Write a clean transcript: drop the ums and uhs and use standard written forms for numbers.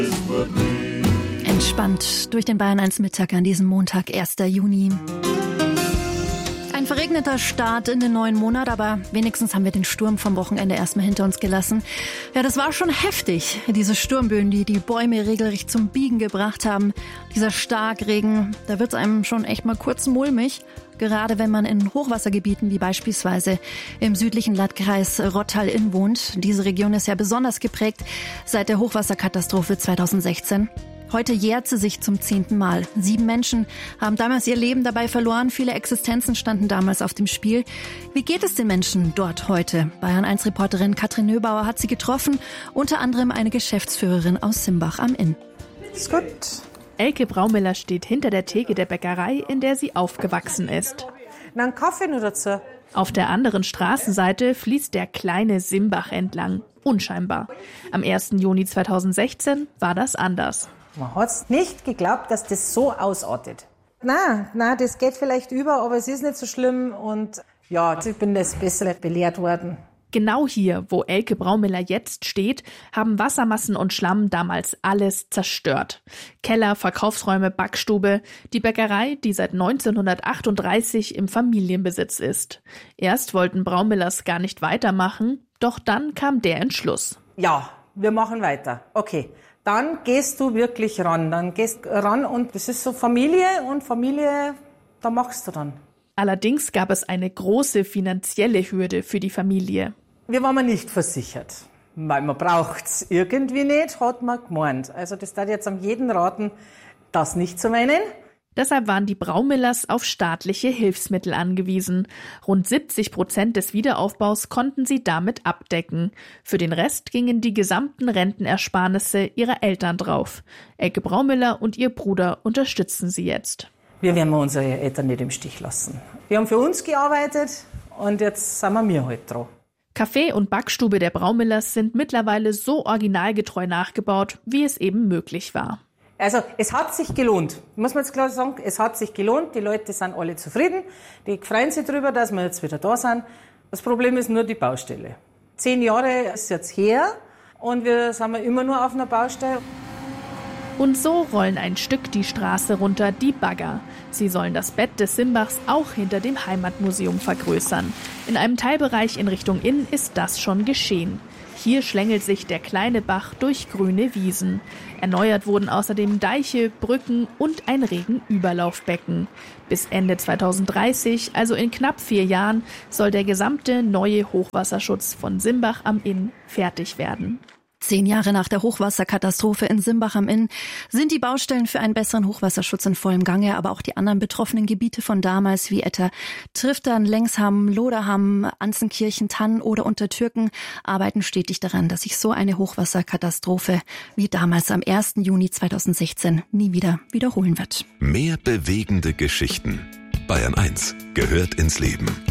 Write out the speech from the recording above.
Entspannt durch den Bayern 1 Mittag an diesem Montag, 1. Juni. Ein verregneter Start in den neuen Monat, aber wenigstens haben wir den Sturm vom Wochenende erstmal hinter uns gelassen. Ja, das war schon heftig, diese Sturmböen, die die Bäume regelrecht zum Biegen gebracht haben. Dieser Starkregen, da wird's einem schon echt mal kurz mulmig. Gerade wenn man in Hochwassergebieten wie beispielsweise im südlichen Landkreis Rottal-Inn wohnt. Diese Region ist ja besonders geprägt seit der Hochwasserkatastrophe 2016. Heute jährt sie sich zum 10. Mal. 7 Menschen haben damals ihr Leben dabei verloren. Viele Existenzen standen damals auf dem Spiel. Wie geht es den Menschen dort heute? Bayern-1-Reporterin Katrin Nöbauer hat sie getroffen. Unter anderem eine Geschäftsführerin aus Simbach am Inn. Ist gut. Elke Braumiller steht hinter der Theke der Bäckerei, in der sie aufgewachsen ist. Na, einen Kaffee nur dazu. Auf der anderen Straßenseite fließt der kleine Simbach entlang. Unscheinbar. Am 1. Juni 2016 war das anders. Man hat's nicht geglaubt, dass das so ausartet. Nein, das geht vielleicht über, aber es ist nicht so schlimm und ja, ich bin das besser belehrt worden. Genau hier, wo Elke Braumiller jetzt steht, haben Wassermassen und Schlamm damals alles zerstört. Keller, Verkaufsräume, Backstube, die Bäckerei, die seit 1938 im Familienbesitz ist. Erst wollten Braumillers gar nicht weitermachen, doch dann kam der Entschluss. Ja, wir machen weiter. Okay. Dann gehst du wirklich ran. Dann gehst ran und das ist so Familie und Familie, da machst du dann. Allerdings gab es eine große finanzielle Hürde für die Familie. Wir waren nicht versichert, weil man braucht's irgendwie nicht, hat man gemeint. Also das darf jetzt am jeden raten, das nicht zu meinen. Deshalb waren die Braumillers auf staatliche Hilfsmittel angewiesen. Rund 70% des Wiederaufbaus konnten sie damit abdecken. Für den Rest gingen die gesamten Rentenersparnisse ihrer Eltern drauf. Elke Braumiller und ihr Bruder unterstützen sie jetzt. Wir werden unsere Eltern nicht im Stich lassen. Wir haben für uns gearbeitet und jetzt sind wir halt dran. Café und Backstube der Braumillers sind mittlerweile so originalgetreu nachgebaut, wie es eben möglich war. Also es hat sich gelohnt, muss man jetzt klar sagen, es hat sich gelohnt, die Leute sind alle zufrieden, die freuen sich darüber, dass wir jetzt wieder da sind. Das Problem ist nur die Baustelle. 10 Jahre ist jetzt her und wir sind immer nur auf einer Baustelle. Und so rollen ein Stück die Straße runter die Bagger. Sie sollen das Bett des Simbachs auch hinter dem Heimatmuseum vergrößern. In einem Teilbereich in Richtung Inn ist das schon geschehen. Hier schlängelt sich der kleine Bach durch grüne Wiesen. Erneuert wurden außerdem Deiche, Brücken und ein Regenüberlaufbecken. Bis Ende 2030, also in knapp 4 Jahren, soll der gesamte neue Hochwasserschutz von Simbach am Inn fertig werden. 10 Jahre nach der Hochwasserkatastrophe in Simbach am Inn sind die Baustellen für einen besseren Hochwasserschutz in vollem Gange, aber auch die anderen betroffenen Gebiete von damals wie etwa Triftern, Lengsham, Loderham, Anzenkirchen, Thann oder Untertürken arbeiten stetig daran, dass sich so eine Hochwasserkatastrophe wie damals am 1. Juni 2016 nie wieder wiederholen wird. Mehr bewegende Geschichten. Bayern 1 gehört ins Leben.